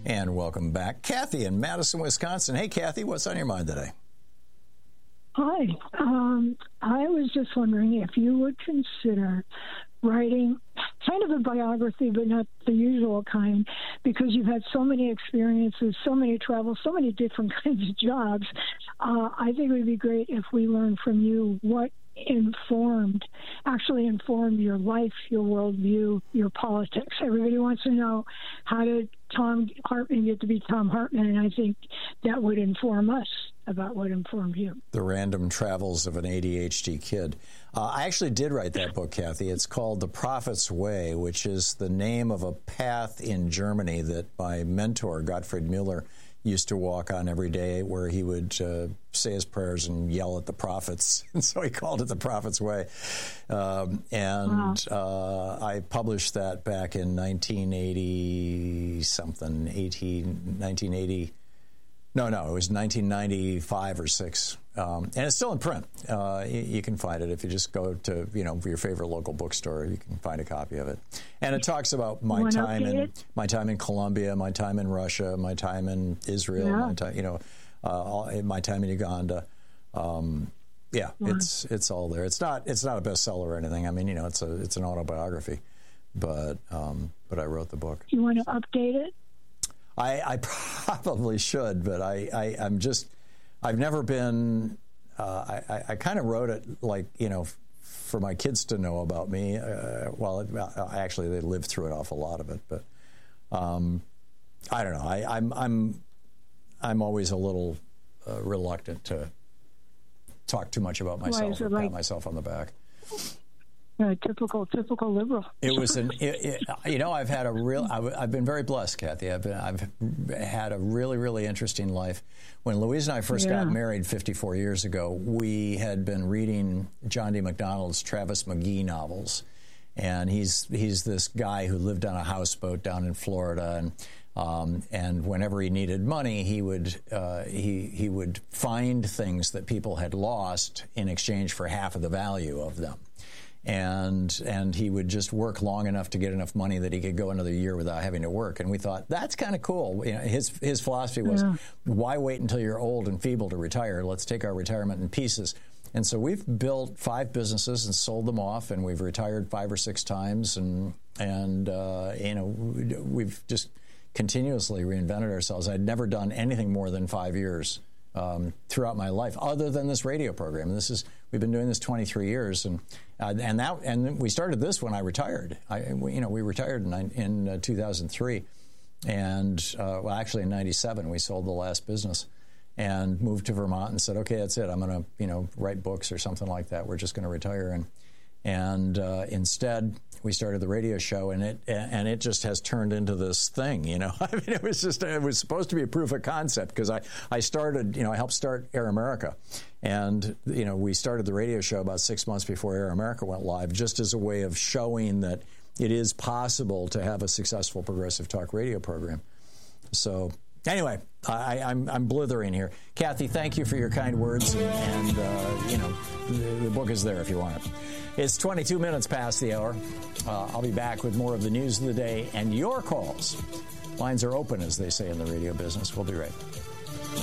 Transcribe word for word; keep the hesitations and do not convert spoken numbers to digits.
And welcome back, Kathy in Madison, Wisconsin. Hey, Kathy, what's on your mind today? Hi. Um, I was just wondering if you would consider writing kind of a biography, but not the usual kind, because you've had so many experiences, so many travels, so many different kinds of jobs. Uh, I think it would be great if we learned from you what informed, actually informed your life, your worldview, your politics. Everybody wants to know, how did Thom Hartmann get to be Thom Hartmann? And I think that would inform us about what informed you. The Random Travels of an A D H D Kid. Uh, I actually did write that book, Kathy. It's called The Prophet's Way, which is the name of a path in Germany that my mentor, Gottfried Müller, used to walk on every day, where he would uh, say his prayers and yell at the prophets. And so he called it The Prophet's Way. Um, and wow. uh, I published that back in nineteen eighty something, eighteen, nineteen eighty. No, no, it was nineteen ninety-five or six. Um, and it's still in print. Uh, you, you can find it if you just go to, you know, your favorite local bookstore. You can find a copy of it. And it talks about my time in my time in Colombia, my time in Russia, my time in Israel, yeah. my time, you know, uh, all, my time in Uganda. Um, yeah, yeah, it's it's all there. It's not it's not a bestseller or anything. I mean, you know, it's a it's an autobiography, but um, but I wrote the book. You want to update it? I, I probably should, but I, I, I'm just, I've never been, uh, I, I kind of wrote it like, you know, f- for my kids to know about me. Uh, well, it, actually, they lived through an awful lot of it, but um, I don't know. I, I'm, I'm, I'm always a little uh, reluctant to talk too much about myself or like- pat myself on the back. Uh, typical, typical liberal. It was an, it, it, you know, I've had a real, I've, I've been very blessed, Kathy. I've been, I've had a really, really interesting life. When Louise and I first yeah. got married fifty-four years ago, we had been reading John D. MacDonald's Travis McGee novels. And he's, he's this guy who lived on a houseboat down in Florida. And, um, and whenever he needed money, he would, uh, he, he would find things that people had lost in exchange for half of the value of them. And and he would just work long enough to get enough money that he could go another year without having to work. And we thought, that's kind of cool. You know, his his philosophy was, yeah. why wait until you're old and feeble to retire? Let's take our retirement in pieces. And so we've built five businesses and sold them off, and we've retired five or six times. And, and uh, you know, we've just continuously reinvented ourselves. I'd never done anything more than five years Um, throughout my life, other than this radio program. And this is, we've been doing this twenty-three years, and uh, and that and we started this when I retired. I, we, you know, we retired in in uh, two thousand three, and uh, well, actually in ninety-seven we sold the last business, and moved to Vermont and said, okay, that's it. I'm going to you know write books or something like that. We're just going to retire. And and uh, instead we started the radio show, and it and it just has turned into this thing, you know. I mean, it was just it was supposed to be a proof of concept, because I I started, you know, I helped start Air America, and you know we started the radio show about six months before Air America went live, just as a way of showing that it is possible to have a successful progressive talk radio program. So anyway, I, I'm I'm blithering here, Kathy. Thank you for your kind words, and, and uh, you know the, the book is there if you want it. It's twenty-two minutes past the hour. Uh, I'll be back with more of the news of the day and your calls. Lines are open, as they say in the radio business. We'll be right back.